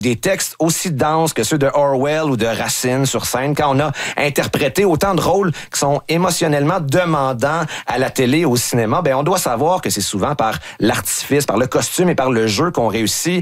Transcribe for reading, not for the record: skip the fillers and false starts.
des textes aussi denses que ceux de Orwell ou de Racine sur scène, quand on a interprété autant de rôles qui sont émotionnellement demandants à la télé, au cinéma, on doit savoir que c'est souvent par l'artifice, par le costume et par le jeu qu'on réussit